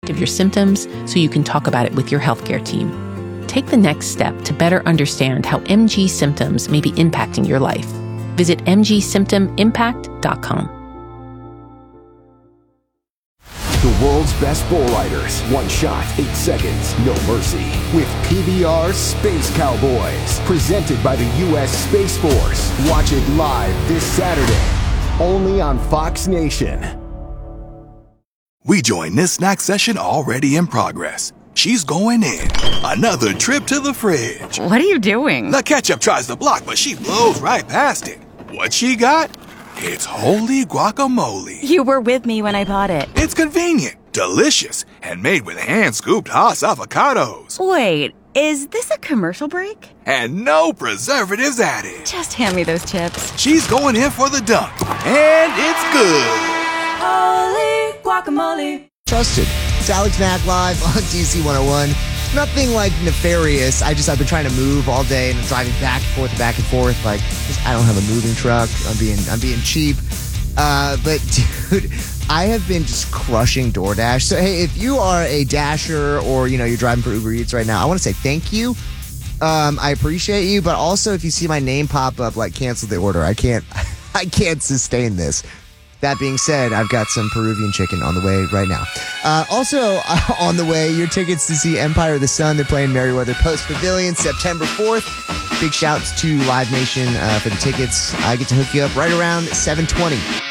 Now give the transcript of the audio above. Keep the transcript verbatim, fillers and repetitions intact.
impact of your symptoms so you can talk about it with your healthcare team. Take the next step to better understand how M G symptoms may be impacting your life. Visit m g symptom impact dot com. The world's best bull riders. One shot, eight seconds, no mercy. With P B R Space Cowboys. Presented by the U S Space Force. Watch it live this Saturday. Only on Fox Nation. We join this snack session already in progress. She's going in. Another trip to the fridge. What are you doing? The ketchup tries to block, but she blows right past it. What she got? It's holy guacamole. You were with me when I bought it. It's convenient, delicious, and made with hand-scooped Haas avocados. Wait, is this a commercial break? And no preservatives added. Just hand me those chips. She's going in for the dunk, and it's good. Holy guacamole. Trusted. It's Alex Mack live on D C one oh one. Nothing like nefarious. I just, I've been trying to move all day and I'm driving back and forth and back and forth. Like, just, I don't have a moving truck. I'm being, I'm being cheap. Uh, but dude, I have been just crushing DoorDash. So, hey, if you are a Dasher or, you know, you're driving for Uber Eats right now, I want to say thank you. Um, I appreciate you. But also, if you see my name pop up, like, cancel the order. I can't, I can't sustain this. That being said, I've got some Peruvian chicken on the way right now. Uh, also, uh, on the way, your tickets to see Empire of the Sun. They're playing Merriweather Post Pavilion September fourth. Big shouts to Live Nation uh, for the tickets. I get to hook you up right around seven twenty.